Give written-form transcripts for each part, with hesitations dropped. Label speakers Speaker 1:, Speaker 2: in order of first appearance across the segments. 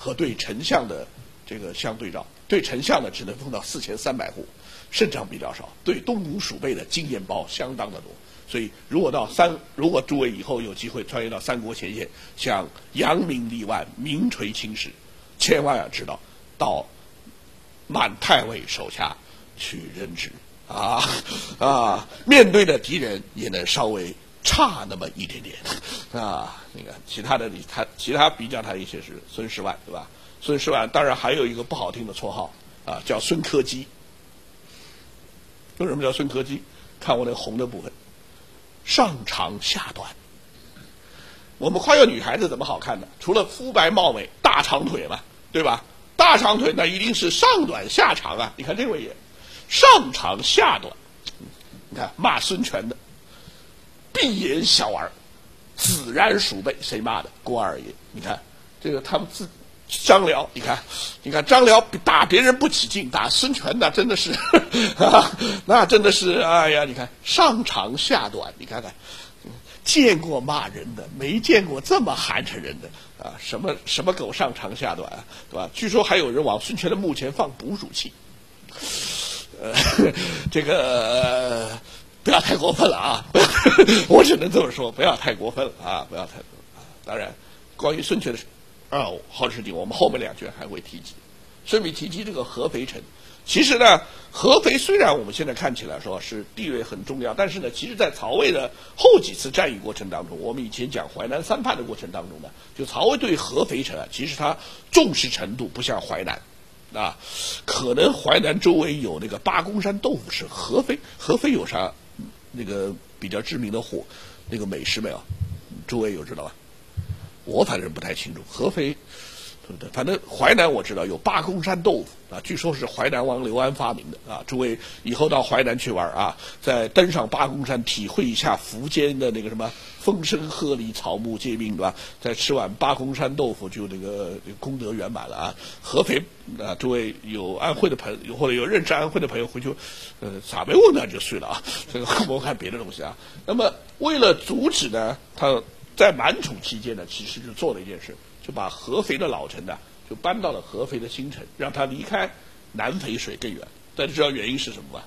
Speaker 1: 和对丞相的这个相对照。对丞相呢只能封到4300户，胜仗比较少；对东吴鼠辈的经验包相当的多。所以如果诸位以后有机会穿越到三国前线，想扬名立万、名垂青史，千万要知道到满太尉手下去任职面对的敌人也能稍微差那么一点点那个其他比较他的一些是孙世万，对吧？孙世万当然还有一个不好听的绰号叫孙柯基。为什么叫孙柯基？看我那个红的部分，上长下短。我们夸耀女孩子怎么好看的？除了肤白貌美、大长腿嘛，对吧？大长腿那一定是上短下长啊！你看这位也上长下短。你看骂孙权的，闭眼小儿，子然鼠辈，谁骂的？郭二爷。你看这个他们张辽，你看张辽打别人不起劲，打孙权那真的是那真的是哎呀！你看上长下短，你看看，见过骂人的，没见过这么寒碜人的什么狗上长下短对吧？据说还有人往孙权的墓前放捕鼠器，这个不要太过分了我只能这么说，不要太过分了不要太过分当然，关于孙权的好事情，我们后面2卷还会提及。顺便提及这个合肥城，其实呢，合肥虽然我们现在看起来说是地位很重要，但是呢，其实在曹魏的后几次战役过程当中，我们以前讲淮南3叛的过程当中呢，就曹魏对合肥城其实它重视程度不像淮南可能淮南周围有那个八公山豆腐吃，合肥有啥那个比较知名的那个美食没有？诸位有知道吧？我反正不太清楚。合肥，反正淮南我知道有八公山豆腐据说是淮南王刘安发明的诸位以后到淮南去玩再登上八公山，体会一下苻坚的那个什么风声鹤唳，草木皆兵，对吧？再吃碗八公山豆腐，就那个功德圆满了合肥诸位有安徽的朋友或者有认识安徽的朋友回去咋没问那就睡了这个我看别的东西那么为了阻止呢，他在满宠期间呢，其实就做了一件事，就把合肥的老城就搬到了合肥的新城，让它离开南淝水更远。大家知道原因是什么吗？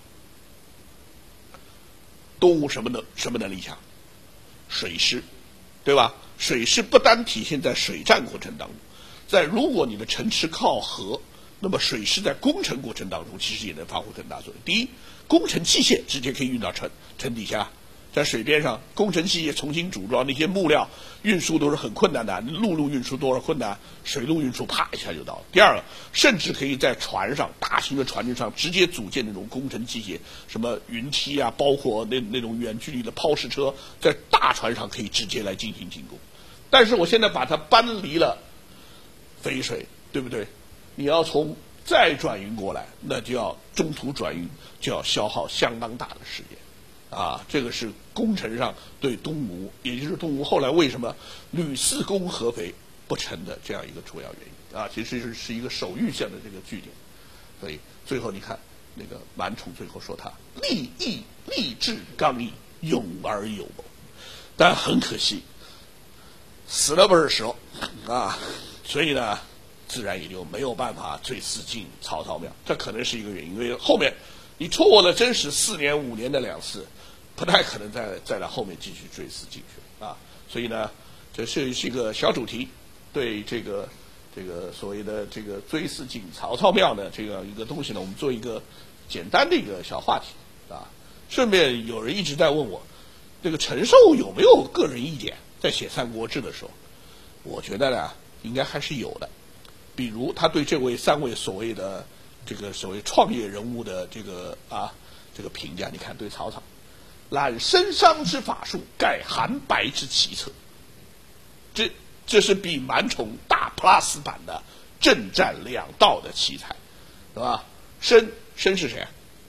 Speaker 1: 东吴什么能力强？水师，对吧？水师不单体现在水战过程当中，如果你的城池靠河，那么水师在工程过程当中其实也能发挥很大作用。第一，工程器械直接可以运到城底下。在水边上，工程器械重新组装，那些木料运输都是很困难的，陆路运输多少困难，水路运输啪一下就到了。第二个，甚至可以在船上，大型的船只上直接组建那种工程器械，什么云梯包括那种远距离的抛石车，在大船上可以直接来进行进攻。但是我现在把它搬离了淝水，对不对？你要再转运过来，那就要中途转运，就要消耗相当大的时间。这个是工程上对东吴，也就是东吴后来为什么屡次攻合肥不成的这样一个主要原因其实是一个守御项的这个据点。所以最后你看那个满宠最后说他立志刚毅，勇而有谋，但很可惜死了不是时候所以呢自然也就没有办法追思进曹操庙，这可能是一个原因，因为后面你错过了真实4年5年的2次，不太可能再来后面继续追思进去所以呢，这是一个小主题，对这个所谓的这个追思进曹操庙的这样一个东西呢，我们做一个简单的一个小话题顺便有人一直在问我，这个陈寿有没有个人意见？在写《三国志》的时候，我觉得呢，应该还是有的。比如他对这3位所谓的这个所谓创业人物的这个评价，你看对曹操，揽申商之法术，盖韩白之奇策，这是比满宠大 plus 版的征战2道的奇才，对吧？申是谁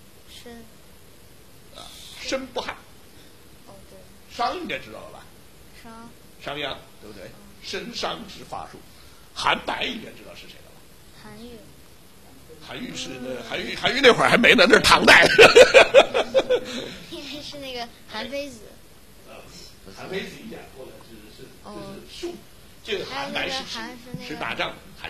Speaker 1: 申不汉，
Speaker 2: 对，
Speaker 1: 商应该知道了吧？商鞅，对不对？申商之法术，韩白应该知道是谁了吧？韩愈是韩愈那会儿还没呢，那是唐代。
Speaker 2: 应该是那个韩非子。
Speaker 1: 韩非子一讲过的是术，这个韩白是打仗。